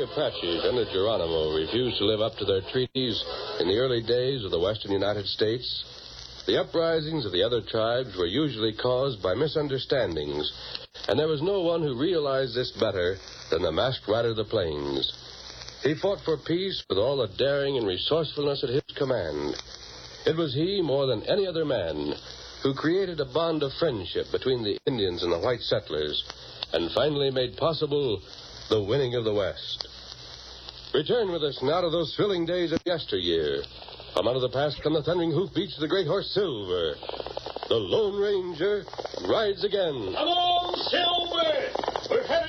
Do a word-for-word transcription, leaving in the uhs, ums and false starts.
Apaches under Geronimo refused to live up to their treaties in the early days of the western United States, the uprisings of the other tribes were usually caused by misunderstandings, and there was no one who realized this better than the masked rider of the plains. He fought for peace with all the daring and resourcefulness at his command. It was he, more than any other man, who created a bond of friendship between the Indians and the white settlers, and finally made possible the winning of the West. Return with us now to those thrilling days of yesteryear. From out of the past come the thundering hoofbeats of the great horse Silver. The Lone Ranger rides again. Come on, Silver! We're headed